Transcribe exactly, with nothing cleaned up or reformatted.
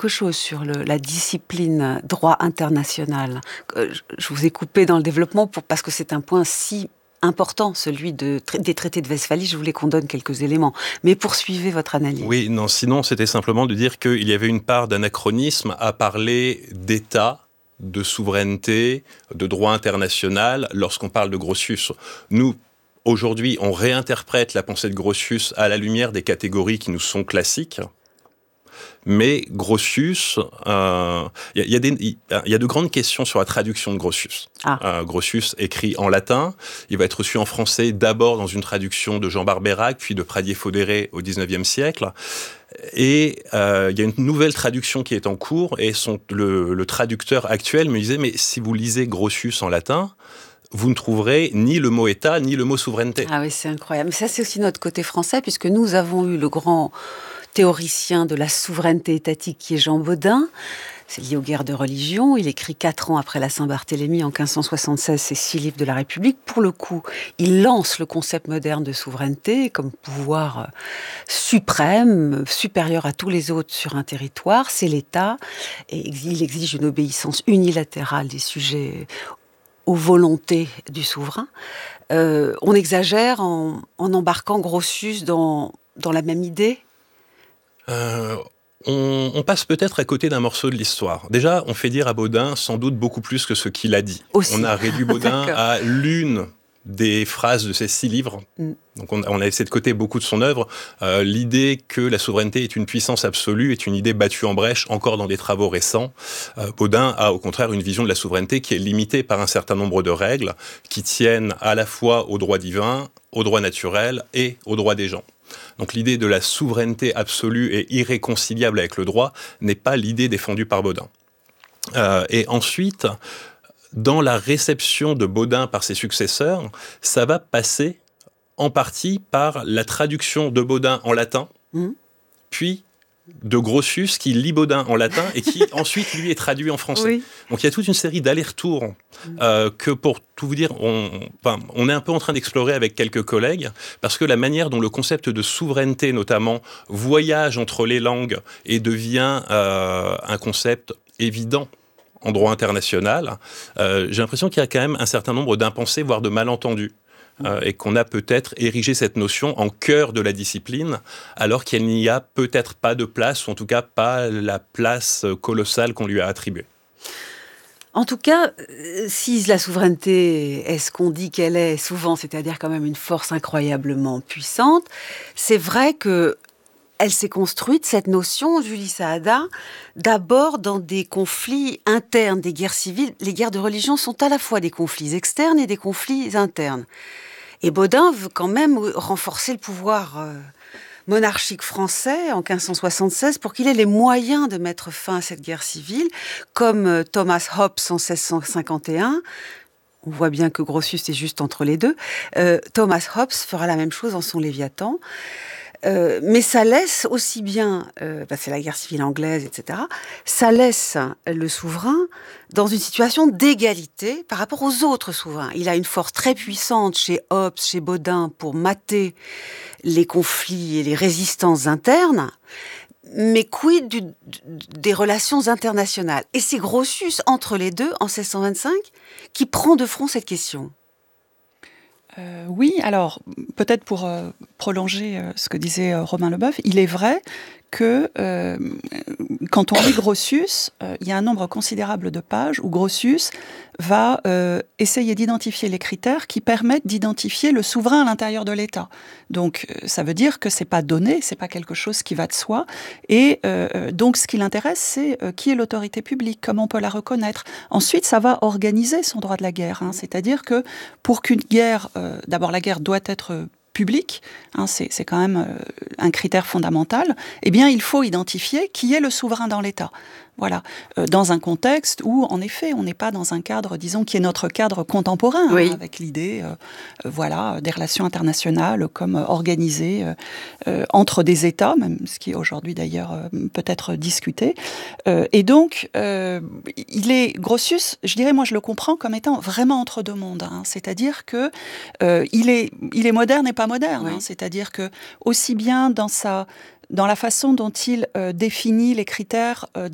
quelque chose sur le, la discipline droit international. Je vous ai coupé dans le développement pour, parce que c'est un point si important, celui de, des traités de Westphalie. Je voulais qu'on donne quelques éléments. Mais poursuivez votre analyse. Oui, non, sinon c'était simplement de dire qu'il y avait une part d'anachronisme à parler d'État, de souveraineté, de droit international lorsqu'on parle de Grotius. Nous, aujourd'hui, on réinterprète la pensée de Grotius à la lumière des catégories qui nous sont classiques. Mais Grotius, il euh, y, y, y, y a de grandes questions sur la traduction de Grotius. Ah. Euh, Grotius écrit en latin, il va être reçu en français d'abord dans une traduction de Jean Barbeyrac, puis de Pradier-Fodéré au dix-neuvième siècle. Et il euh, y a une nouvelle traduction qui est en cours, et son, le, le traducteur actuel me disait, mais si vous lisez Grotius en latin, vous ne trouverez ni le mot État, ni le mot souveraineté. Ah oui, c'est incroyable. Mais ça, c'est aussi notre côté français, puisque nous avons eu le grand théoricien de la souveraineté étatique qui est Jean Bodin. C'est lié aux guerres de religion. Il écrit quatre ans après la Saint-Barthélemy, en quinze cent soixante-seize, ses six livres de la République. Pour le coup, il lance le concept moderne de souveraineté comme pouvoir suprême, supérieur à tous les autres sur un territoire. C'est l'État. Et il exige une obéissance unilatérale des sujets aux volontés du souverain. Euh, on exagère en, en embarquant Grotius dans, dans la même idée. Euh, on, on passe peut-être à côté d'un morceau de l'histoire. Déjà, on fait dire à Bodin sans doute beaucoup plus que ce qu'il a dit. Aussi. On a réduit Bodin à l'une des phrases de ses six livres. Mm. Donc on, on a laissé de côté beaucoup de son œuvre. Euh, l'idée que la souveraineté est une puissance absolue est une idée battue en brèche encore dans des travaux récents. Euh, Bodin a au contraire une vision de la souveraineté qui est limitée par un certain nombre de règles qui tiennent à la fois au droit divin, au droit naturel et au droit des gens. Donc l'idée de la souveraineté absolue et irréconciliable avec le droit n'est pas l'idée défendue par Bodin. Euh, et ensuite, dans la réception de Bodin par ses successeurs, ça va passer en partie par la traduction de Bodin en latin, mmh. puis de Grotius qui lit Bodin en latin et qui ensuite lui est traduit en français. Oui. Donc il y a toute une série d'allers-retours euh, que pour tout vous dire, on, enfin, on est un peu en train d'explorer avec quelques collègues parce que la manière dont le concept de souveraineté notamment voyage entre les langues et devient euh, un concept évident en droit international, euh, j'ai l'impression qu'il y a quand même un certain nombre d'impensés, voire de malentendus. Euh, et qu'on a peut-être érigé cette notion en cœur de la discipline, alors qu'il n'y a peut-être pas de place, ou en tout cas pas la place colossale qu'on lui a attribuée. En tout cas, si la souveraineté est ce qu'on dit qu'elle est souvent, c'est-à-dire quand même une force incroyablement puissante, c'est vrai que elle s'est construite, cette notion, Julie Saada, d'abord dans des conflits internes, des guerres civiles. Les guerres de religion sont à la fois des conflits externes et des conflits internes. Et Bodin veut quand même renforcer le pouvoir euh, monarchique français en quinze cent soixante-seize pour qu'il ait les moyens de mettre fin à cette guerre civile, comme euh, Thomas Hobbes en seize cent cinquante et un. On voit bien que Grotius est juste entre les deux. Euh, Thomas Hobbes fera la même chose dans son Léviathan. Euh, mais ça laisse aussi bien, euh, bah c'est la guerre civile anglaise, et cetera, ça laisse le souverain dans une situation d'égalité par rapport aux autres souverains. Il a une force très puissante chez Hobbes, chez Bodin, pour mater les conflits et les résistances internes, mais quid du, des relations internationales? Et c'est Grotius, entre les deux, en seize cent vingt-cinq, qui prend de front cette question. Euh, oui, alors peut-être pour euh, prolonger euh, ce que disait euh, Romain Leboeuf, il est vrai que euh, quand on lit Grotius, euh, il y a un nombre considérable de pages où Grotius va euh, essayer d'identifier les critères qui permettent d'identifier le souverain à l'intérieur de l'État. Donc euh, ça veut dire que c'est pas donné, c'est pas quelque chose qui va de soi. Et euh, donc ce qui l'intéresse, c'est euh, qui est l'autorité publique, comment on peut la reconnaître. Ensuite, ça va organiser son droit de la guerre, hein, c'est-à-dire que pour qu'une guerre, euh, d'abord la guerre doit être public, hein, c'est, c'est quand même euh, un critère fondamental, eh bien il faut identifier qui est le souverain dans l'État. Voilà, euh, dans un contexte où, en effet, on n'est pas dans un cadre, disons, qui est notre cadre contemporain, oui. hein, avec l'idée, euh, euh, voilà, des relations internationales comme euh, organisées euh, euh, entre des États, même ce qui est aujourd'hui d'ailleurs euh, peut être discuté. Euh, et donc, euh, il est Grotius, je dirais, moi je le comprends comme étant vraiment entre deux mondes, hein, c'est-à-dire que euh, il est, il est moderne et pas moderne, oui. hein, c'est-à-dire que aussi bien dans sa dans la façon dont il euh, définit les critères euh,